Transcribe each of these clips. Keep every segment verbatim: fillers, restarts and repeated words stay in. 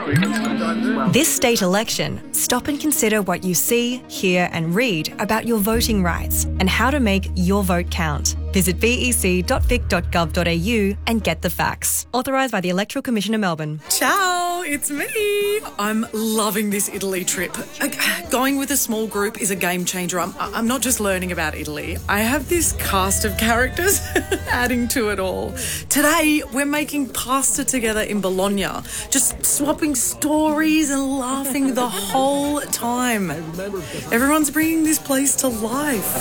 This state election, stop and consider what you see, hear and read about your voting rights and how to make your vote count. Visit v e c dot vic dot gov dot a u and get the facts. Authorised by the Electoral Commission of Melbourne. Ciao, it's me. I'm loving this Italy trip. Going with a small group is a game changer. I'm, I'm not just learning about Italy. I have this cast of characters adding to it all. Today, we're making pasta together in Bologna, just swapping stories and laughing the whole time. Everyone's bringing this place to life.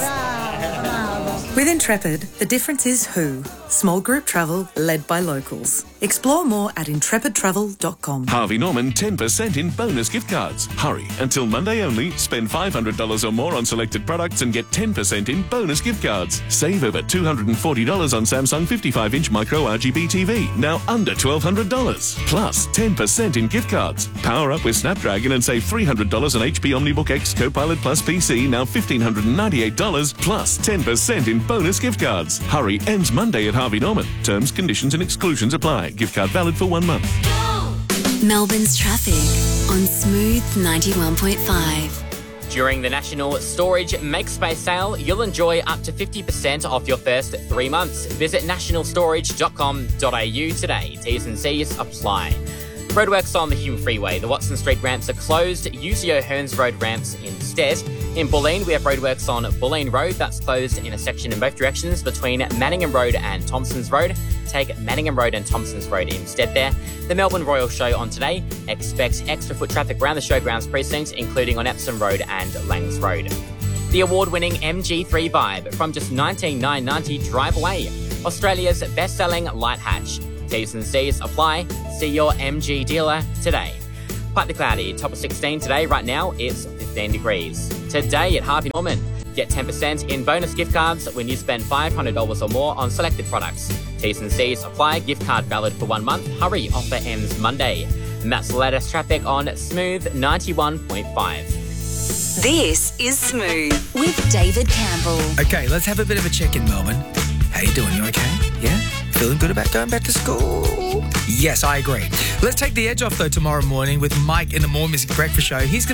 With Intrepid, the difference is who. Small group travel led by locals. Explore more at intrepid travel dot com. Harvey Norman ten percent in bonus gift cards. Hurry, until Monday only, spend five hundred dollars or more on selected products and get ten percent in bonus gift cards. Save over two hundred forty dollars on Samsung fifty-five inch micro R G B T V, now under twelve hundred dollars. Plus ten percent in gift cards. Power up with Snapdragon and save three hundred dollars on H P OmniBook X Copilot Plus P C, now one thousand five hundred ninety-eight dollars, plus ten percent in bonus gift cards. Hurry, ends Monday at Harvey Norman. Terms, conditions and exclusions apply. Gift card valid for one month. Melbourne's traffic on Smooth ninety-one point five. During the National Storage Make Space sale, you'll enjoy up to fifty percent off your first three months. Visit national storage dot com dot a u today. T's and C's apply. Roadworks on the Hume Freeway. The Watson Street ramps are closed. Use the O'Hearns Road ramps instead. In Bulleen, we have roadworks on Bulleen Road. That's closed in a section in both directions between Manningham Road and Thompson's Road. Take Manningham Road and Thompson's Road instead there. The Melbourne Royal Show on today. Expect extra foot traffic around the showgrounds precinct, including on Epsom Road and Langs Road. The award-winning M G three Vibe from just nineteen thousand nine hundred ninety drive away. Australia's best-selling light hatch. T's and C's apply. See your M G dealer today. Partly cloudy, top of sixteen today. Right now, it's fifteen degrees. Today at Harvey Norman, get ten percent in bonus gift cards when you spend five hundred dollars or more on selected products. T's and C's apply. Gift card valid for one month. Hurry, offer ends Monday. And that's the latest traffic on Smooth ninety-one point five. This is Smooth with David Campbell. Okay, let's have a bit of a check in, Melbourne. How you doing? You okay? Yeah? Feeling good about going back to school? Yes, I agree. Let's take the edge off, though, tomorrow morning with Mike in the More Music Breakfast Show. He's going